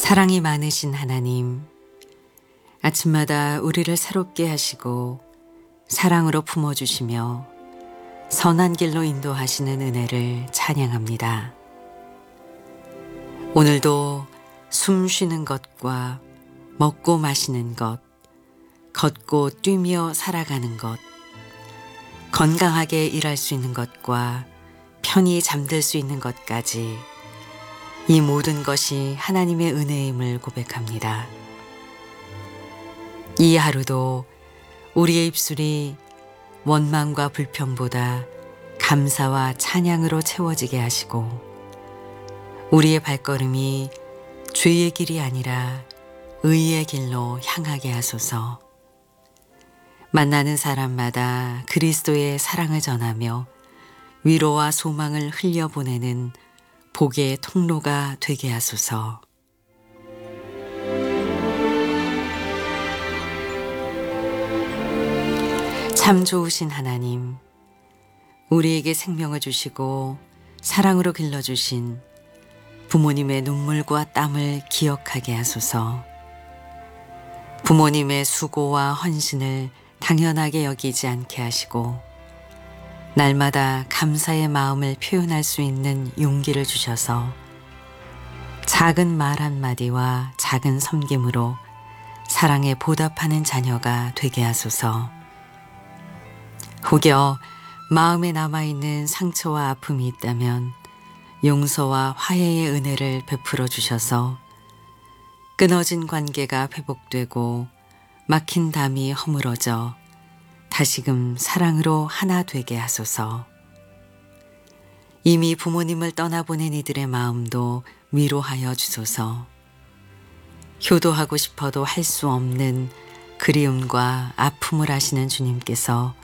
사랑이 많으신 하나님, 아침마다 우리를 새롭게 하시고 사랑으로 품어주시며 선한 길로 인도하시는 은혜를 찬양합니다. 오늘도 숨 쉬는 것과 먹고 마시는 것, 걷고 뛰며 살아가는 것, 건강하게 일할 수 있는 것과 편히 잠들 수 있는 것까지 이 모든 것이 하나님의 은혜임을 고백합니다. 이 하루도 우리의 입술이 원망과 불평보다 감사와 찬양으로 채워지게 하시고 우리의 발걸음이 죄의 길이 아니라 의의 길로 향하게 하소서. 만나는 사람마다 그리스도의 사랑을 전하며 위로와 소망을 흘려보내는 복의 통로가 되게 하소서. 참 좋으신 하나님, 우리에게 생명을 주시고 사랑으로 길러주신 부모님의 눈물과 땀을 기억하게 하소서. 부모님의 수고와 헌신을 당연하게 여기지 않게 하시고 날마다 감사의 마음을 표현할 수 있는 용기를 주셔서 작은 말 한마디와 작은 섬김으로 사랑에 보답하는 자녀가 되게 하소서. 혹여 마음에 남아있는 상처와 아픔이 있다면 용서와 화해의 은혜를 베풀어 주셔서 끊어진 관계가 회복되고 막힌 담이 허물어져 다시금 사랑으로 하나 되게 하소서. 이미 부모님을 떠나보낸 이들의 마음도 위로하여 주소서. 효도하고 싶어도 할 수 없는 그리움과 아픔을 아시는 주님께서